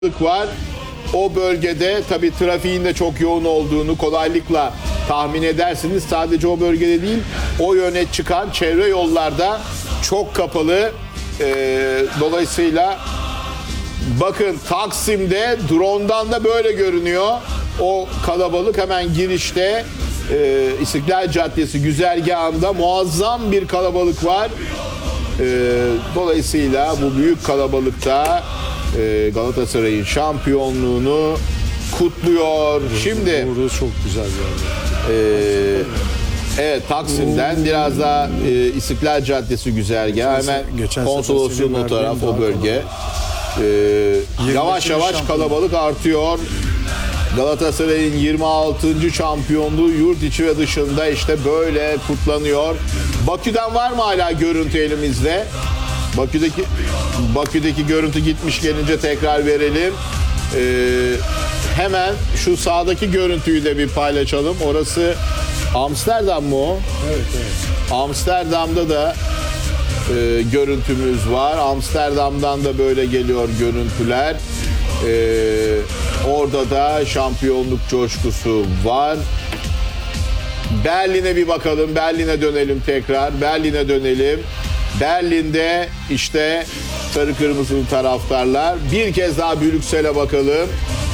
var. O bölgede tabii trafiğin de çok yoğun olduğunu kolaylıkla tahmin edersiniz. Sadece o bölgede değil, o yöne çıkan çevre yollarda çok kapalı. Dolayısıyla bakın Taksim'de drone'dan da böyle görünüyor. O kalabalık hemen girişte İstiklal Caddesi güzergahında muazzam bir kalabalık var. Dolayısıyla bu büyük kalabalıkta Galatasaray'ın şampiyonluğunu kutluyor. Şimdi Burası çok güzel yani. evet, Taksim'den biraz daha İstiklal Caddesi güzergahı, hemen konsolosluğun o taraf, o bölge. Yavaş yavaş kalabalık artıyor. Galatasaray'ın 26. şampiyonluğu yurt içi ve dışında işte böyle kutlanıyor. Bakü'den var mı hala görüntü elimizde? Bakü'deki görüntü gitmiş, gelince tekrar verelim. Hemen şu sağdaki görüntüyü de bir paylaşalım. Orası Amsterdam mı o? Evet. Amsterdam'da da görüntümüz var. Amsterdam'dan da böyle geliyor görüntüler. Orada da şampiyonluk coşkusu var. Berlin'e bir bakalım. Berlin'e dönelim tekrar. Berlin'e dönelim. Berlin'de işte sarı kırmızılı taraftarlar. Bir kez daha Brüksel'e bakalım.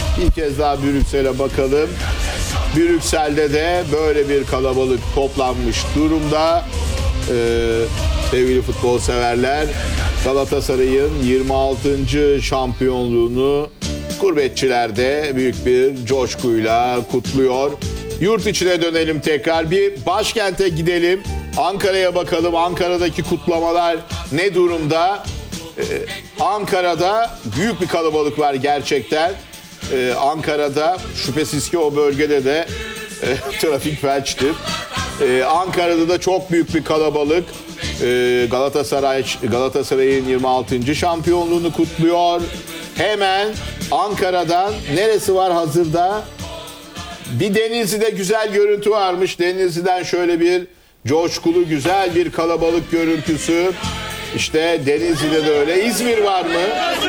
Brüksel'de de böyle bir kalabalık toplanmış durumda. Sevgili futbol severler, Galatasaray'ın 26. şampiyonluğunu gurbetçiler de büyük bir coşkuyla kutluyor. Yurt içine dönelim tekrar. Bir başkente gidelim. Ankara'ya bakalım. Ankara'daki kutlamalar ne durumda? Ankara'da büyük bir kalabalık var gerçekten. Ankara'da şüphesiz ki o bölgede de trafik felçtir. Ankara'da da çok büyük bir kalabalık. Galatasaray'ın 26. şampiyonluğunu kutluyor. Hemen Ankara'dan neresi var hazırda? Bir Denizli'de güzel görüntü varmış. Denizli'den şöyle bir coşkulu güzel bir kalabalık görüntüsü. İşte Denizli'de de öyle. İzmir var mı?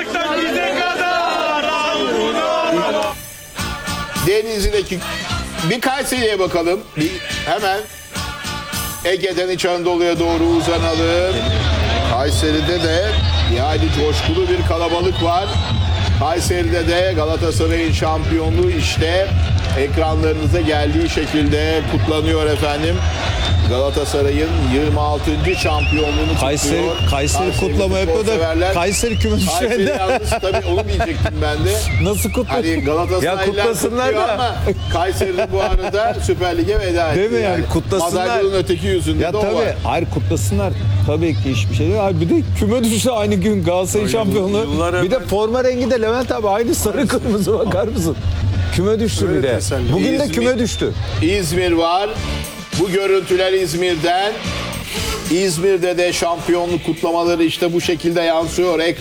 Denizli'deki bir Kayseri'ye bakalım. Hemen Ege'den İç Anadolu'ya doğru uzanalım. Kayseri'de de yani coşkulu bir kalabalık var. Kayseri'de de Galatasaray'ın şampiyonluğu işte ekranlarınıza geldiği şekilde kutlanıyor efendim. Galatasaray'ın 26. şampiyonluğunu kutluyor. Kayseri kutlama yapıyor da Kayseri küme Kayseri düşmedi. yalnız tabii onu diyecektim ben de. Nasıl kutlasın? Hani Galatasaray'la Ya kutlasınlar da. ama Kayseri'nin bu arada Süper Lig'e veda etti. Değil mi yani? Kutlasınlar. Madalyonun öteki yüzünde Ya de o var. tabii. Hayır kutlasınlar. Tabii ki hiçbir şey değil. Hayır, bir de küme düştü aynı gün Galatasaray şampiyonluğu. Bir de forma rengi de Levent abi aynı sarı kırmızı, bakar mısın? Küme düştü bir de. Bugün de küme düştü. İzmir var. Bu görüntüler İzmir'den. İzmir'de de şampiyonluk kutlamaları işte bu şekilde yansıyor.